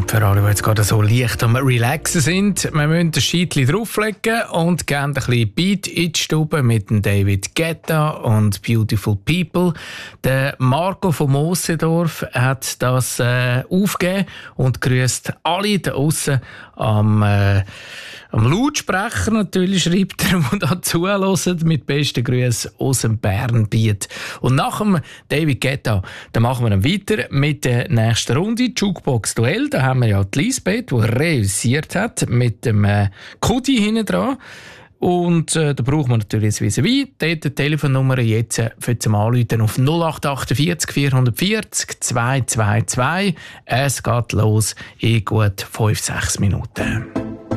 Für alle, die jetzt gerade so leicht am Relaxen sind, wir müssen ein Scheitchen drauflegen und gerne ein bisschen Beat in die Stube mit dem David Guetta und Beautiful People. Der Marco von Moosendorf hat das aufgegeben und grüßt alle da aussen am Lautsprecher natürlich, schreibt er, die da zuhören, mit besten Grüßen aus dem Bernbiet. Und nach dem David Guetta, dann machen wir dann weiter mit der nächsten Runde, Jukebox-Duell. Da haben wir ja die Lisbeth, die reüssiert hat, mit dem Kudi hinten dran. Und da brauchen wir natürlich jetzt wie dort die Telefonnummer jetzt für zum Anrufen auf 0848 440 222. Es geht los in gut 5-6 Minuten.